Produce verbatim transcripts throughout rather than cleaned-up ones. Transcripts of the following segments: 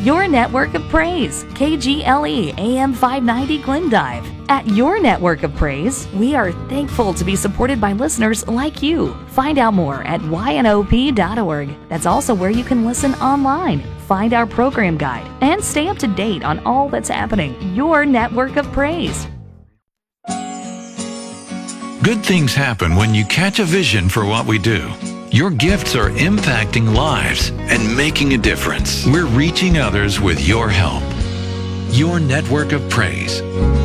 Your Network of Praise, K G L E A M five ninety Glendive. At Your Network of Praise, we are thankful to be supported by listeners like you. Find out more at Y N O P dot org. That's also where you can listen online, find our program guide, and stay up to date on all that's happening. Your Network of Praise. Good things happen when you catch a vision for what we do. Your gifts are impacting lives and making a difference. We're reaching others with your help. Your Network of Praise.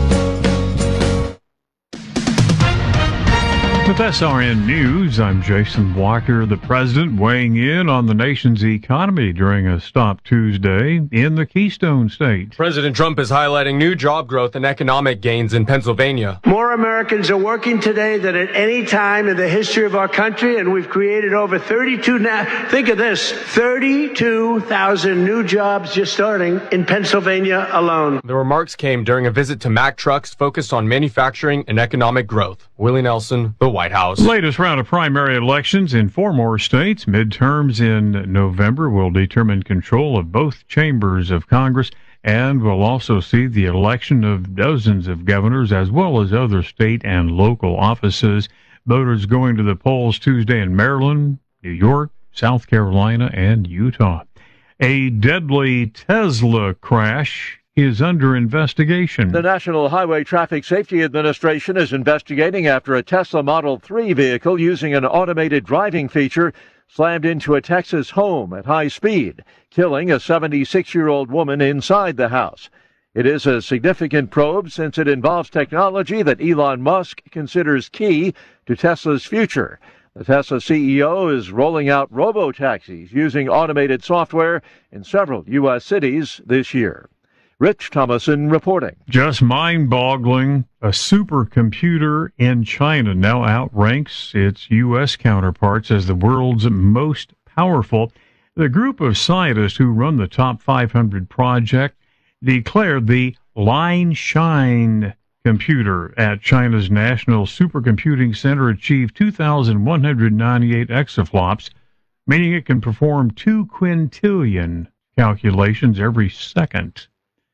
With S R N News, I'm Jason Walker. The president weighing in on the nation's economy during a stop Tuesday in the Keystone State. President Trump is highlighting new job growth and economic gains in Pennsylvania. More Americans are working today than at any time in the history of our country, and we've created over thirty-two, now, think of this, thirty-two thousand new jobs just starting in Pennsylvania alone. The remarks came during a visit to Mack Trucks focused on manufacturing and economic growth. Willie Nelson, The White House. Latest round of primary elections in four more states. Midterms in November will determine control of both chambers of Congress, and will also see the election of dozens of governors as well as other state and local offices. Voters going to the polls Tuesday in Maryland, New York, South Carolina, and Utah. A deadly Tesla crash is under investigation. The National Highway Traffic Safety Administration is investigating after a Tesla Model three vehicle using an automated driving feature slammed into a Texas home at high speed, killing a seventy-six-year-old woman inside the house. It is a significant probe since it involves technology that Elon Musk considers key to Tesla's future. The Tesla C E O is rolling out robo-taxis using automated software in several U S cities this year. Rich Thomason reporting. Just mind-boggling. A supercomputer in China now outranks its U S counterparts as the world's most powerful. The group of scientists who run the top five hundred project declared the Line Shine computer at China's National Supercomputing Center achieved two thousand one hundred ninety-eight exaflops, meaning it can perform two quintillion calculations every second.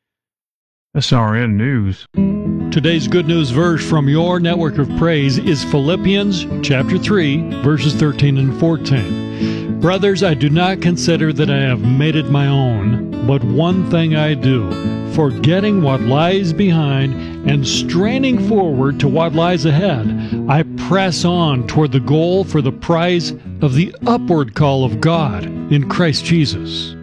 S R N News. Today's good news verse from Your Network of Praise is Philippians chapter three, verses thirteen and fourteen. Brothers, I do not consider that I have made it my own, but one thing I do, forgetting what lies behind and straining forward to what lies ahead, I press on toward the goal for the prize of the upward call of God in Christ Jesus.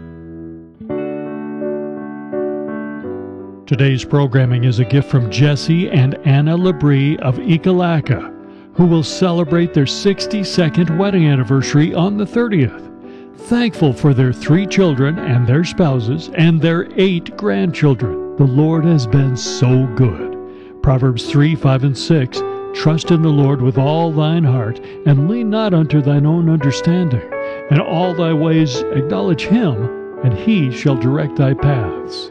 Today's programming is a gift from Jesse and Anna Labrie of Ekalaka, who will celebrate their sixty-second wedding anniversary on the thirtieth. Thankful for their three children and their spouses and their eight grandchildren. The Lord has been so good. Proverbs three, five, and six, trust in the Lord with all thine heart, and lean not unto thine own understanding. In all thy ways acknowledge him, and he shall direct thy paths.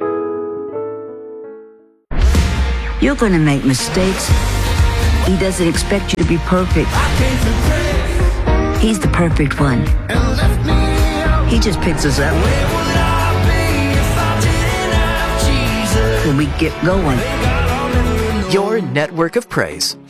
You're going to make mistakes. He doesn't expect you to be perfect. He's the perfect one. He just picks us up when we get going. Your Network of Praise